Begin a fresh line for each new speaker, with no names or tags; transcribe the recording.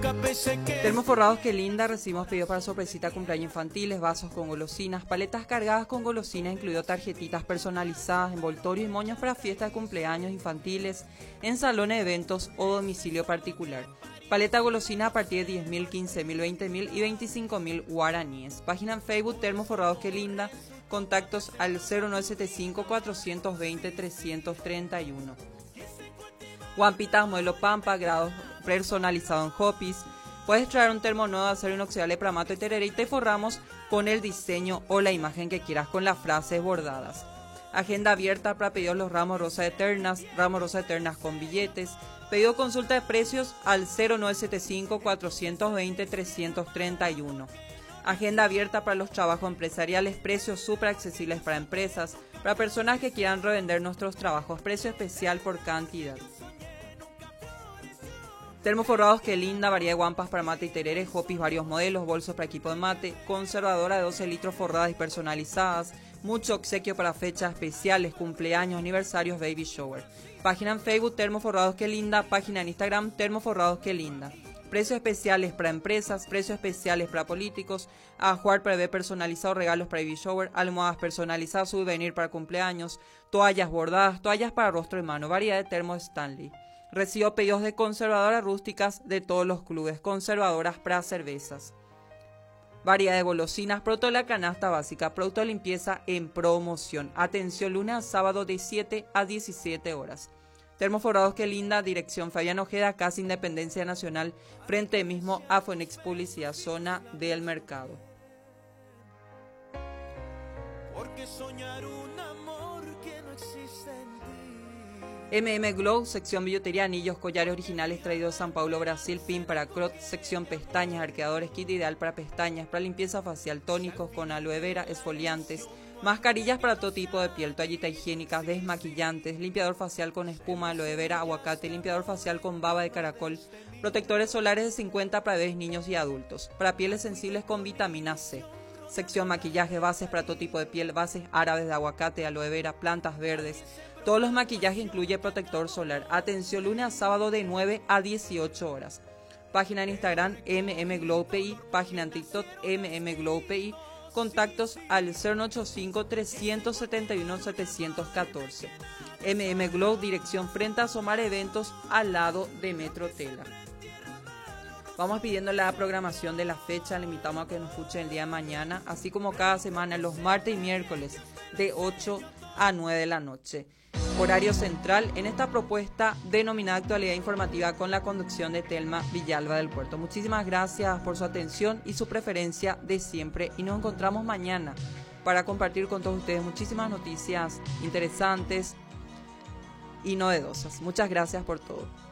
Termos Forrados Qué Linda, recibimos pedidos para sorpresita, cumpleaños infantiles, vasos con golosinas, paletas cargadas con golosinas, incluido tarjetitas personalizadas, envoltorios y moños para fiestas de cumpleaños infantiles, en salones de eventos o domicilio particular. Paleta golosina a partir de 10.000, 15.000, 20.000 y 25.000 guaraníes. Página en Facebook Termos Forrados Qué Linda. Contactos al 0975 420 331. Guampitas modelo Pampa, grado personalizado en Hopis. Puedes traer un termo nuevo de acero inoxidable Pramato y Tereré y te forramos con el diseño o la imagen que quieras con las frases bordadas. Agenda abierta para pedidos los ramos rosa eternas con billetes. Pedido consulta de precios al 0975 420 331. Agenda abierta para los trabajos empresariales, precios súper accesibles para empresas, para personas que quieran revender nuestros trabajos, precio especial por cantidad. Termos Forrados Qué Linda, variedad de guampas para mate y tereré, hopis, varios modelos, bolsos para equipo de mate, conservadora de 12 litros forradas y personalizadas, mucho obsequio para fechas especiales, cumpleaños, aniversarios, baby shower. Página en Facebook Termos Forrados Qué Linda, página en Instagram Termos Forrados Qué Linda. Precios especiales para empresas, precios especiales para políticos, ajuar para bebé personalizado, regalos para baby shower, almohadas personalizadas, souvenir para cumpleaños, toallas bordadas, toallas para rostro y mano, variedad de termos Stanley. Recibo pedidos de conservadoras rústicas de todos los clubes, conservadoras para cervezas. Variedad de golosinas, producto de la canasta básica, producto de limpieza en promoción. Atención, lunes a sábado de 7 a 17 horas. Termos Forrados Qué Linda, dirección Fabián Ojeda, Casa Independencia Nacional, frente mismo a Fonex Publicidad, zona del mercado. Porque soñar un amor que no existe en ti. Glow, sección billutería, anillos, collares originales traídos de San Paulo, Brasil, pin para crot, sección pestañas, arqueadores, kit ideal para pestañas, para limpieza facial, tónicos con aloe vera, esfoliantes, mascarillas para todo tipo de piel, toallitas higiénicas, desmaquillantes, limpiador facial con espuma, aloe vera, aguacate, limpiador facial con baba de caracol, protectores solares de 50 para bebés, niños y adultos, para pieles sensibles con vitamina C. Sección maquillaje, bases para todo tipo de piel, bases árabes de aguacate, aloe vera, plantas verdes. Todos los maquillajes incluye protector solar. Atención, lunes a sábado de 9 a 18 horas. Página en Instagram mmglowpi, página en TikTok mmglowpi. Contactos al 085 371 714. Glow, dirección frente a Somar Eventos, al lado de Metro Tela. Vamos pidiendo la programación de la fecha, le invitamos a que nos escuchen el día de mañana, así como cada semana, los martes y miércoles, de 8 a 9 de la noche. Horario central en esta propuesta denominada Actualidad Informativa con la conducción de Telma Villalba del Puerto. Muchísimas gracias por su atención y su preferencia de siempre y nos encontramos mañana para compartir con todos ustedes muchísimas noticias interesantes y novedosas. Muchas gracias por todo.